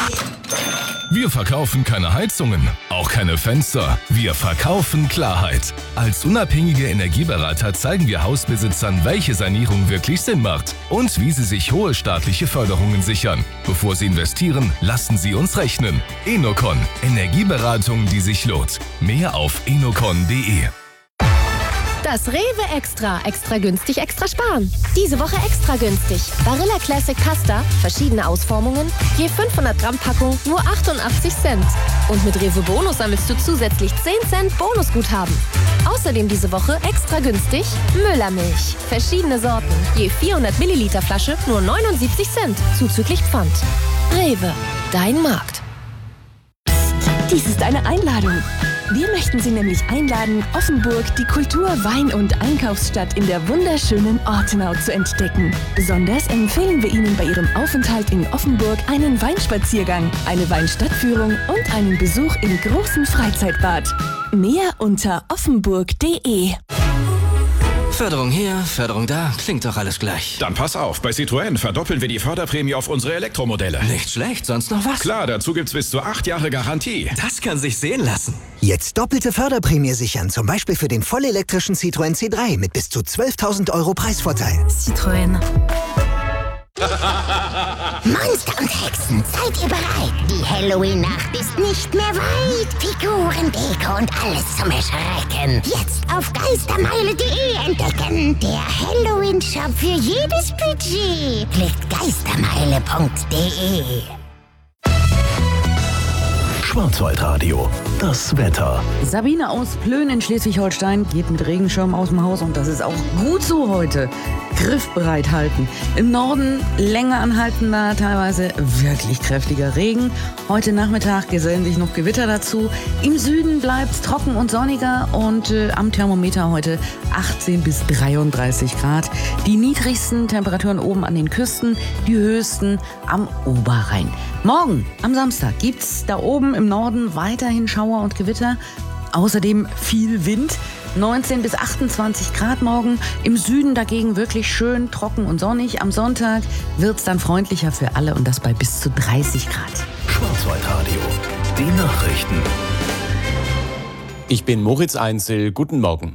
Wir verkaufen keine Heizungen, auch keine Fenster. Wir verkaufen Klarheit. Als unabhängige Energieberater zeigen wir Hausbesitzern, welche Sanierung wirklich Sinn macht und wie sie sich hohe staatliche Förderungen sichern. Bevor sie investieren, lassen sie uns rechnen. Enocon, Energieberatung, die sich lohnt. Mehr auf enocon.de. Das Rewe Extra. Extra günstig, extra sparen. Diese Woche extra günstig. Barilla Classic Pasta, verschiedene Ausformungen, je 500 Gramm Packung, nur 88 Cent. Und mit Rewe Bonus sammelst du zusätzlich 10 Cent Bonusguthaben. Außerdem diese Woche extra günstig Müllermilch. Verschiedene Sorten, je 400 Milliliter Flasche, nur 79 Cent, zuzüglich Pfand. Rewe, dein Markt. Dies ist eine Einladung. Wir möchten Sie nämlich einladen, Offenburg, die Kultur-, Wein- und Einkaufsstadt in der wunderschönen Ortenau zu entdecken. Besonders empfehlen wir Ihnen bei Ihrem Aufenthalt in Offenburg einen Weinspaziergang, eine Weinstadtführung und einen Besuch im großen Freizeitbad. Mehr unter offenburg.de. Förderung hier, Förderung da, klingt doch alles gleich. Dann pass auf, bei Citroën verdoppeln wir die Förderprämie auf unsere Elektromodelle. Nicht schlecht, sonst noch was? Klar, dazu gibt's bis zu 8 Jahre Garantie. Das kann sich sehen lassen. Jetzt doppelte Förderprämie sichern, zum Beispiel für den vollelektrischen Citroën C3 mit bis zu 12.000 € Preisvorteil. Citroën. Monster und Hexen, seid ihr bereit? Die Halloween-Nacht ist nicht mehr weit. Figuren, Deko und alles zum Erschrecken. Jetzt auf geistermeile.de entdecken. Der Halloween-Shop für jedes Budget. Klickt geistermeile.de. Schwarzwaldradio, das Wetter. Sabine aus Plön in Schleswig-Holstein geht mit Regenschirm aus dem Haus und das ist auch gut so heute. Griffbereit halten. Im Norden länger anhaltender, teilweise wirklich kräftiger Regen. Heute Nachmittag gesellen sich noch Gewitter dazu. Im Süden bleibt es trocken und sonniger und am Thermometer heute 18 bis 33 Grad. Die niedrigsten Temperaturen oben an den Küsten, die höchsten am Oberrhein. Morgen, am Samstag, gibt's da oben im Norden weiterhin Schauer und Gewitter. Außerdem viel Wind. 19 bis 28 Grad morgen. Im Süden dagegen wirklich schön trocken und sonnig. Am Sonntag wird's dann freundlicher für alle und das bei bis zu 30 Grad. Schwarzwaldradio, die Nachrichten. Ich bin Moritz Einzel. Guten Morgen.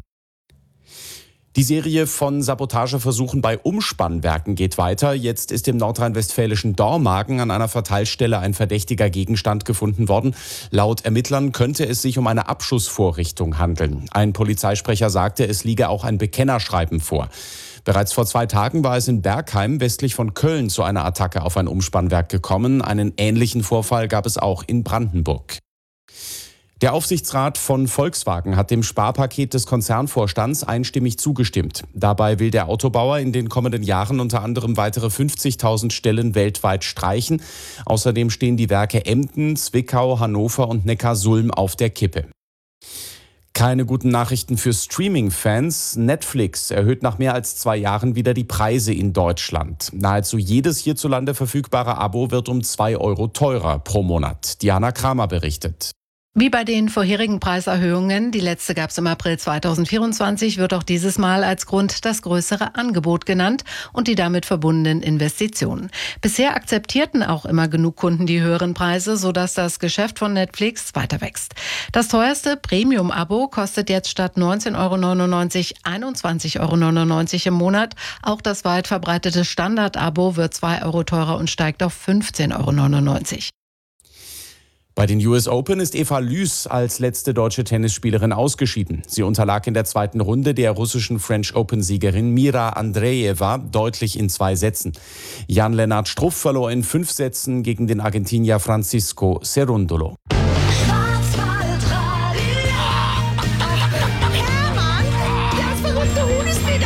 Die Serie von Sabotageversuchen bei Umspannwerken geht weiter. Jetzt ist im nordrhein-westfälischen Dormagen an einer Verteilstelle ein verdächtiger Gegenstand gefunden worden. Laut Ermittlern könnte es sich um eine Abschussvorrichtung handeln. Ein Polizeisprecher sagte, es liege auch ein Bekennerschreiben vor. Bereits vor 2 Tagen war es in Bergheim westlich von Köln zu einer Attacke auf ein Umspannwerk gekommen. Einen ähnlichen Vorfall gab es auch in Brandenburg. Der Aufsichtsrat von Volkswagen hat dem Sparpaket des Konzernvorstands einstimmig zugestimmt. Dabei will der Autobauer in den kommenden Jahren unter anderem weitere 50.000 Stellen weltweit streichen. Außerdem stehen die Werke Emden, Zwickau, Hannover und Neckarsulm auf der Kippe. Keine guten Nachrichten für Streaming-Fans. Netflix erhöht nach mehr als 2 Jahren wieder die Preise in Deutschland. Nahezu jedes hierzulande verfügbare Abo wird um 2 € teurer pro Monat. Diana Kramer berichtet. Wie bei den vorherigen Preiserhöhungen, die letzte gab es im April 2024, wird auch dieses Mal als Grund das größere Angebot genannt und die damit verbundenen Investitionen. Bisher akzeptierten auch immer genug Kunden die höheren Preise, sodass das Geschäft von Netflix weiter wächst. Das teuerste Premium-Abo kostet jetzt statt 19,99 € 21,99 € im Monat. Auch das weit verbreitete Standard-Abo wird 2 € teurer und steigt auf 15,99 €. Bei den US Open ist Eva Lüß als letzte deutsche Tennisspielerin ausgeschieden. Sie unterlag in der 2. Runde der russischen French Open-Siegerin Mira Andreeva deutlich in 2 Sätzen. Jan-Lennart Struff verlor in 5 Sätzen gegen den Argentinier Francisco Cerundolo.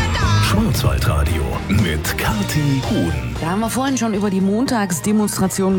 Schwarzwaldradio mit Kathi Huhn. Da haben wir vorhin schon über die Montagsdemonstration